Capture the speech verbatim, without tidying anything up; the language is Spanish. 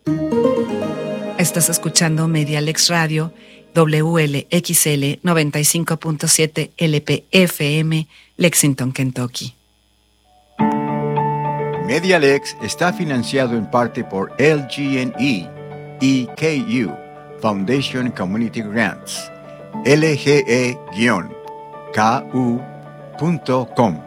Estás escuchando Medialex Radio, W L X L noventa y cinco punto siete L P F M, Lexington, Kentucky. Medialex está financiado en parte por L G N E y K U, Foundation Community Grants, L G E K U punto com.